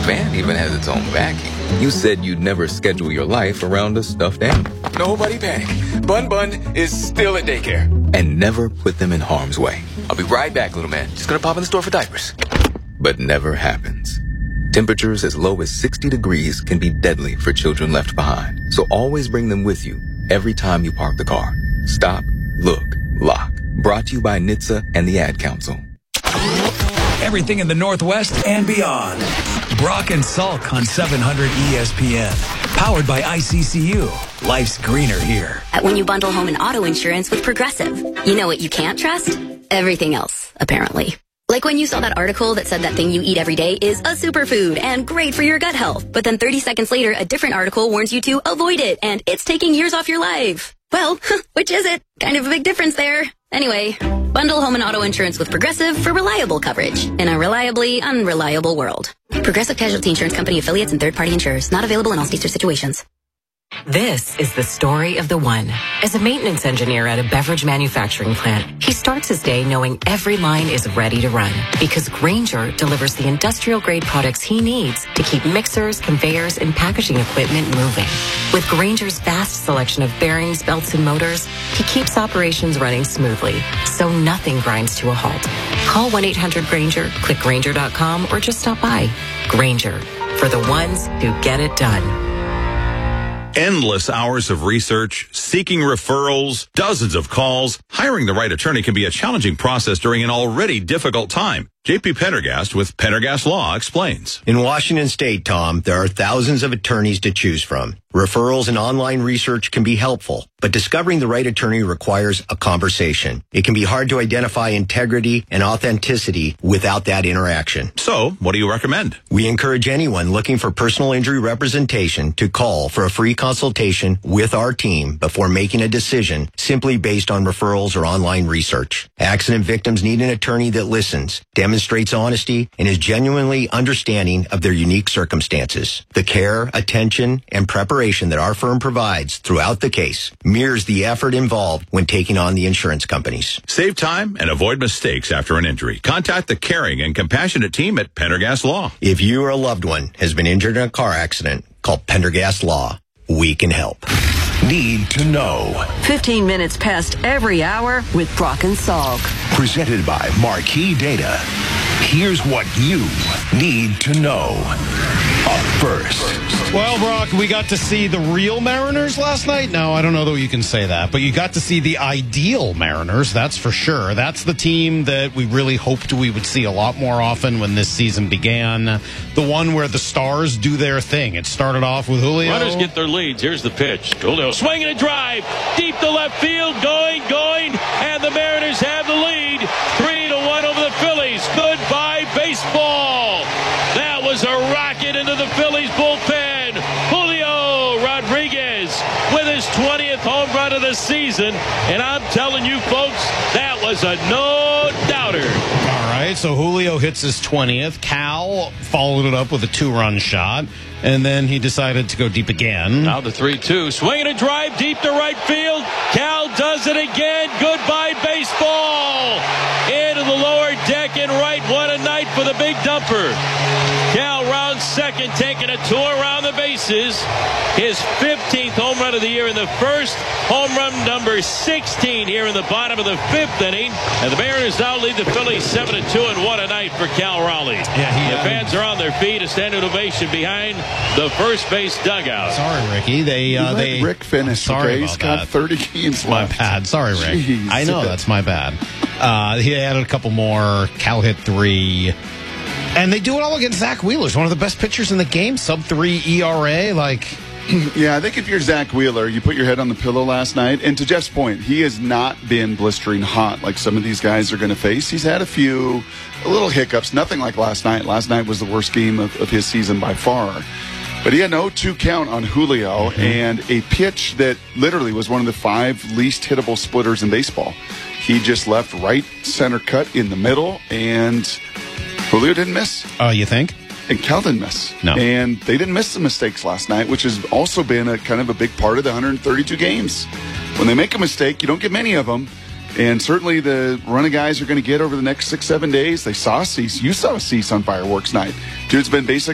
van even has its own vacuum. You said you'd never schedule your life around a stuffed animal. Nobody panic. Bun Bun is still at daycare. And never put them in harm's way. I'll be right back, little man. Just gonna pop in the store for diapers. But never happens. Temperatures as low as 60 degrees can be deadly for children left behind. So always bring them with you every time you park the car. Stop, look, lock. Brought to you by NHTSA and the Ad Council. Everything in the Northwest and beyond. Brock and Salk on 700 ESPN. Powered by ICCU. Life's greener here. When you bundle home and auto insurance with Progressive, you know what you can't trust? Everything else, apparently. Like when you saw that article that said that thing you eat every day is a superfood and great for your gut health. But then 30 seconds later, a different article warns you to avoid it and it's taking years off your life. Well, which is it? Kind of a big difference there. Anyway, bundle home and auto insurance with Progressive for reliable coverage in a reliably unreliable world. Progressive Casualty Insurance Company affiliates and third-party insurers. Not available in all states or situations. This is the story of the one. As a maintenance engineer at a beverage manufacturing plant, he starts his day knowing every line is ready to run because Grainger delivers the industrial-grade products he needs to keep mixers, conveyors, and packaging equipment moving. With Grainger's vast selection of bearings, belts, and motors, he keeps operations running smoothly, so nothing grinds to a halt. Call 1-800-GRAINGER, click Grainger.com, or just stop by. Grainger, for the ones who get it done. Endless hours of research, seeking referrals, dozens of calls. Hiring the right attorney can be a challenging process during an already difficult time. JP Pendergast with Pendergast Law explains. In Washington State, Tom, there are thousands of attorneys to choose from. Referrals and online research can be helpful, but discovering the right attorney requires a conversation. It can be hard to identify integrity and authenticity without that interaction. So, what do you recommend? We encourage anyone looking for personal injury representation to call for a free consultation with our team before making a decision simply based on referrals or online research. Accident victims need an attorney that listens, demonstrates honesty, and is genuinely understanding of their unique circumstances. The care, attention, and preparation that our firm provides throughout the case mirrors the effort involved when taking on the insurance companies. Save time and avoid mistakes after an injury. Contact the caring and compassionate team at Pendergast Law. If you or a loved one has been injured in a car accident, call Pendergast Law. We can help. Need to know. 15 minutes past every hour with Brock and Salk. Presented by Marquee Data. Here's what you need to know. Up first. Well, Brock, we got to see the real Mariners last night. No, I don't know that you can say that, but you got to see the ideal Mariners, that's for sure. That's the team that we really hoped we would see a lot more often when this season began. The one where the stars do their thing. It started off with Julio. Runners get their leads. Here's the pitch. Julio swinging a drive. Deep to left field. Going. And the Mariners have the lead. 3-1 over the Phillies. Goodbye, baseball. That was a rocket into the Phillies bullpen. Julio Rodriguez with his 20th home run of the season. And I'm telling you, folks, that was a no-doubter. All right, so Julio hits his 20th. Cal followed it up with a 2-run shot. And then he decided to go deep again. Now the 3-2. Swinging a drive deep to right field. Cal does it again. Goodbye, baseball. Into the lower deck and right. What a night for the big dumper. Cal rounds second, taking a tour around the bases. His 15th home run of the year in the first. Home run number 16 here in the bottom of the 5th inning. And the Mariners now lead the Phillies 7-2. And what a night for Cal Raleigh. Yeah, the fans are on their feet. A standing ovation behind the first base dugout. Sorry, Ricky. They let Rick finish. Sorry okay? He's got 30 games left. My bad. Sorry, Rick. Jeez. I know that's my bad. He added a couple more. Cal hit 3. And they do it all against Zach Wheeler. He's one of the best pitchers in the game. Sub-3 ERA. Yeah, I think if you're Zach Wheeler, you put your head on the pillow last night. And to Jeff's point, he has not been blistering hot like some of these guys are going to face. He's had a little hiccups. Nothing like last night. Last night was the worst game of his season by far. But he had an 0-2 count on Julio and a pitch that literally was one of the 5 least hittable splitters in baseball. He just left right center cut in the middle, and Julio didn't miss. You think? And Cal didn't miss. No. And they didn't miss the mistakes last night, which has also been a kind of a big part of the 132 games. When they make a mistake, you don't get many of them. And certainly the run of guys are going to get over the next 6-7 days. You saw Cease on fireworks night. Dude's been basically